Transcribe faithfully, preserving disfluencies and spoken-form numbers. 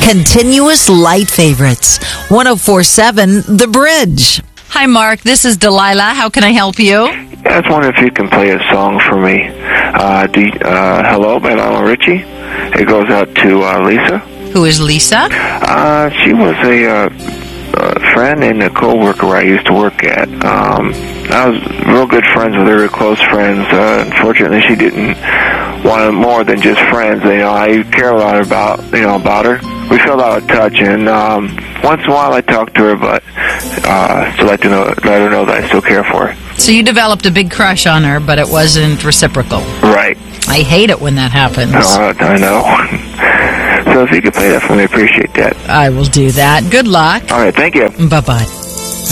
Continuous light favorites. one oh four point seven The Bridge. Hi, Mark. This is Delilah. How can I help you? I was wondering if you can play a song for me. Uh, do you, uh, Hello by Lionel Richie. It goes out to uh, Lisa. Who is Lisa? Uh, she was a, uh, a friend and a co-worker where I used to work at. Um, I was real good friends with her, close friends. Uh, unfortunately, she didn't want more than just friends. You know, I care a lot about, you know, about her. We felt out of touch, and um, once in a while I talk to her, but uh, to let, to know, let her know that I still care for her. So you developed a big crush on her, but it wasn't reciprocal. Right. I hate it when that happens. Uh, I know. So if you could play that for me, I appreciate that. I will do that. Good luck. All right, thank you. Bye-bye.